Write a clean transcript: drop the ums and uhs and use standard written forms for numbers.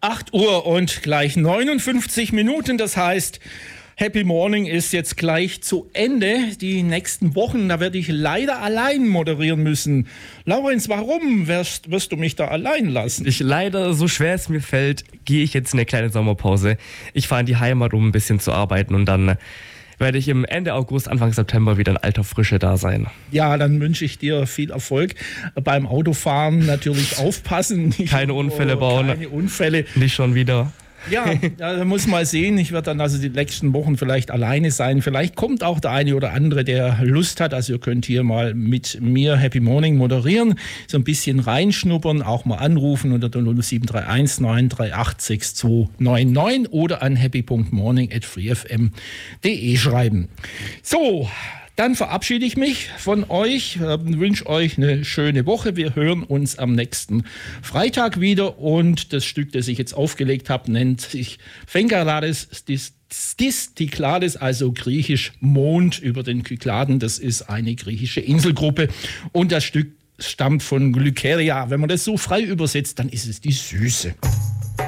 8 Uhr und gleich 59 Minuten, das heißt, Happy Morning ist jetzt gleich zu Ende. Die nächsten Wochen, da werde ich leider allein moderieren müssen. Laurenz, warum wirst du mich da allein lassen? Leider, so schwer es mir fällt, gehe ich jetzt in eine kleine Sommerpause. Ich fahre in die Heimat, um ein bisschen zu arbeiten und dann werde ich im Ende August, Anfang September wieder in alter Frische da sein. Ja, dann wünsche ich dir viel Erfolg beim Autofahren. Natürlich aufpassen. Keine Unfälle bauen. Keine Unfälle. Nicht schon wieder. Ja, da muss mal sehen. Ich werde dann also die nächsten Wochen vielleicht alleine sein. Vielleicht kommt auch der eine oder andere, der Lust hat. Also ihr könnt hier mal mit mir Happy Morning moderieren, so ein bisschen reinschnuppern, auch mal anrufen unter der 0731 938 6299 oder an happy.morning@freefm.de schreiben. So, dann verabschiede ich mich von euch, wünsche euch eine schöne Woche. Wir hören uns am nächsten Freitag wieder und das Stück, das ich jetzt aufgelegt habe, nennt sich Fenkarades Stiklades, also griechisch Mond über den Kykladen. Das ist eine griechische Inselgruppe und das Stück stammt von Glykeria. Wenn man das so frei übersetzt, dann ist es die Süße.